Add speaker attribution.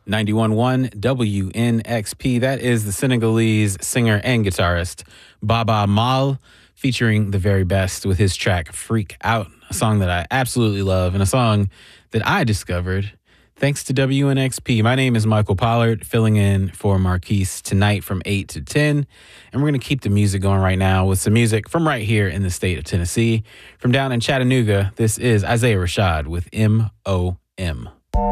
Speaker 1: 91.1 WNXP. That is the Senegalese singer and guitarist Baba Mal featuring the very best with his track Freak Out, a song that I absolutely love and a song that I discovered thanks to WNXP. My name is Michael Pollard, filling in for Marquise tonight from 8 to 10. And we're going to keep the music going right now with some music from right here in the state of Tennessee. From down in Chattanooga, this is Isaiah Rashad with M.O.M.